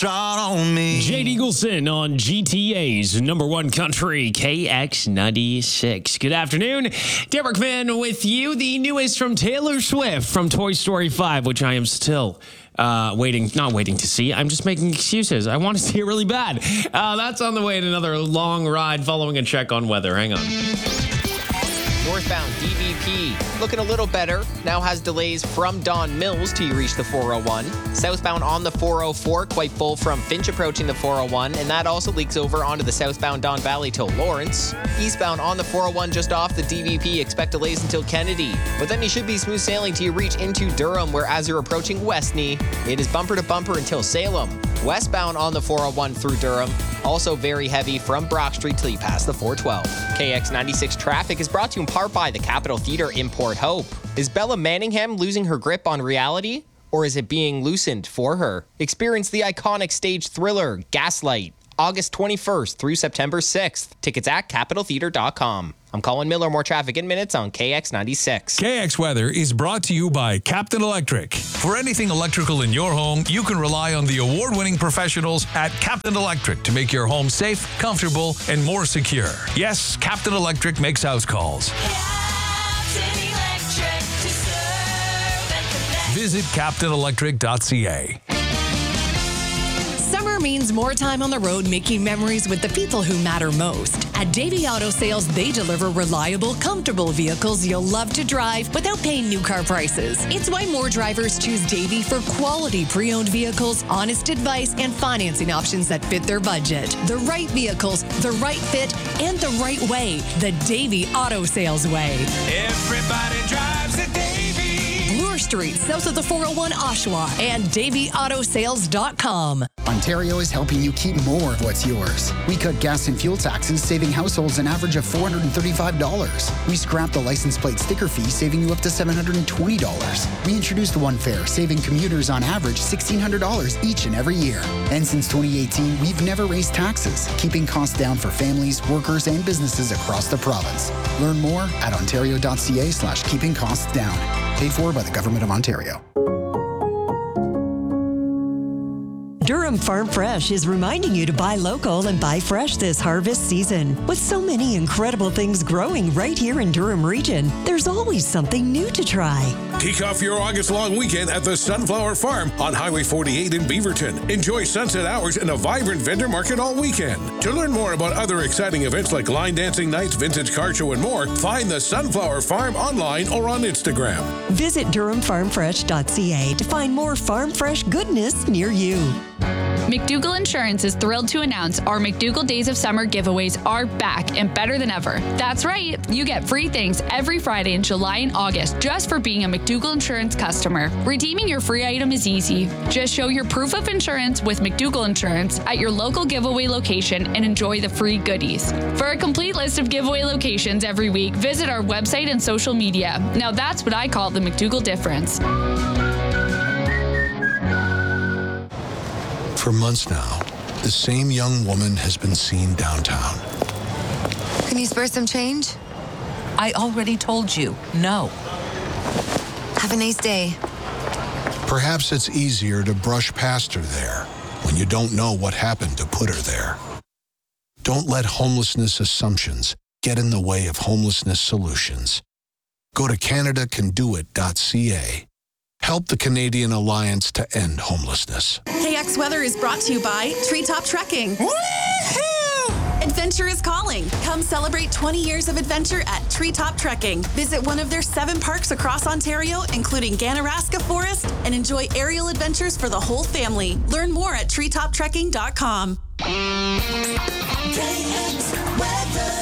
on me. Jade Eagleson on GTA's number one country, KX96. Good afternoon. Derek Van with you. The newest from Taylor Swift from Toy Story 5, which I am still not waiting to see. I'm just making excuses. I want to see it really bad. That's on the way in another long ride following a check on weather. Hang on. Northbound DVP looking a little better. Now has delays from Don Mills till you reach the 401. Southbound on the 404, quite full from Finch approaching the 401, and that also leaks over onto the southbound Don Valley till Lawrence. Eastbound on the 401 just off the DVP, expect delays until Kennedy. But then you should be smooth sailing till you reach into Durham, where as you're approaching Westney, it is bumper to bumper until Salem. Westbound on the 401 through Durham, also very heavy from Brock Street till you pass the 412. KX96 traffic is brought to you in part by the Capitol Theatre in Port Hope. Is Bella Manningham losing her grip on reality? Or is it being loosened for her? Experience the iconic stage thriller, Gaslight, August 21st through September 6th. Tickets at CapitolTheatre.com. I'm Colin Miller. More traffic in minutes on KX96. KX Weather is brought to you by Captain Electric. For anything electrical in your home, you can rely on the award-winning professionals at Captain Electric to make your home safe, comfortable, and more secure. Yes, Captain Electric makes house calls. Captain Electric to serve and connect. Visit CaptainElectric.ca. Summer means more time on the road making memories with the people who matter most. At Davey Auto Sales, they deliver reliable, comfortable vehicles you'll love to drive without paying new car prices. It's why more drivers choose Davey for quality pre-owned vehicles, honest advice, and financing options that fit their budget. The right vehicles, the right fit, and the right way. The Davey Auto Sales way. Everybody drives a Davy. Bloor Street, south of the 401 Oshawa, and DaveyAutoSales.com. Ontario is helping you keep more of what's yours. We cut gas and fuel taxes, saving households an average of $435. We scrapped the license plate sticker fee, saving you up to $720. We introduced One Fare, saving commuters on average $1,600 each and every year. And since 2018, we've never raised taxes, keeping costs down for families, workers, and businesses across the province. Learn more at ontario.ca/keeping costs down. Paid for by the Government of Ontario. Durham Farm Fresh is reminding you to buy local and buy fresh this harvest season. With so many incredible things growing right here in Durham region, there's always something new to try. Kick off your August long weekend at the Sunflower Farm on Highway 48 in Beaverton. Enjoy sunset hours and a vibrant vendor market all weekend. To learn more about other exciting events like line dancing nights, vintage car show, and more, find the Sunflower Farm online or on Instagram. Visit DurhamFarmFresh.ca to find more farm fresh goodness near you. McDougall Insurance is thrilled to announce our McDougall Days of Summer giveaways are back and better than ever. That's right, you get free things every Friday in July and August just for being a McDougall Insurance customer. Redeeming your free item is easy. Just show your proof of insurance with McDougall Insurance at your local giveaway location and enjoy the free goodies. For a complete list of giveaway locations every week, visit our website and social media. Now that's what I call the McDougall difference. For months now, the same young woman has been seen downtown. Can you spare some change? I already told you, no. Have a nice day. Perhaps it's easier to brush past her there when you don't know what happened to put her there. Don't let homelessness assumptions get in the way of homelessness solutions. Go to CanadaCanDoIt.ca. Help the Canadian Alliance to End Homelessness. KX Weather is brought to you by Treetop Trekking. Woohoo! Adventure is calling. Come celebrate 20 years of adventure at Treetop Trekking. Visit one of their 7 parks across Ontario, including Ganaraska Forest, and enjoy aerial adventures for the whole family. Learn more at treetoptrekking.com. KX Weather.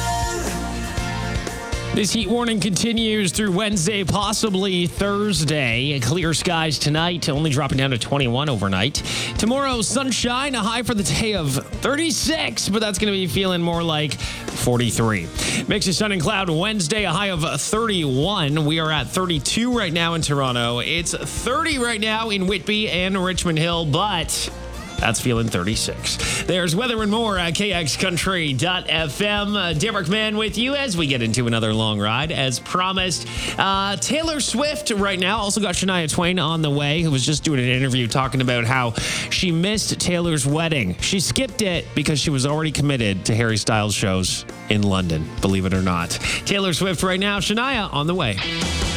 This heat warning continues through Wednesday, possibly Thursday. Clear skies tonight, only dropping down to 21 overnight. Tomorrow, sunshine, a high for the day of 36, but that's going to be feeling more like 43. Mix of sun and cloud Wednesday, a high of 31. We are at 32 right now in Toronto. It's 30 right now in Whitby and Richmond Hill, but That's feeling 36. There's weather and more at KXCountry.fm. Derek Man with you as we get into another long ride. As promised, Taylor Swift right now. Also got Shania Twain on the way, who was just doing an interview talking about how she missed Taylor's wedding. She skipped it because she was already committed to Harry Styles shows in London, believe it or not. Taylor Swift right now, Shania on the way.